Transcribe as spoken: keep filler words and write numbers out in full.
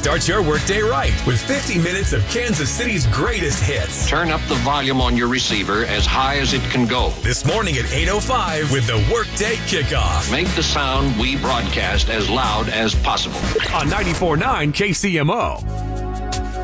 Start your workday right with fifty minutes of Kansas City's greatest hits. Turn up the volume on your receiver as high as it can go. This morning at eight oh five with the Workday Kickoff. Make the sound we broadcast as loud as possible. On ninety-four point nine K C M O.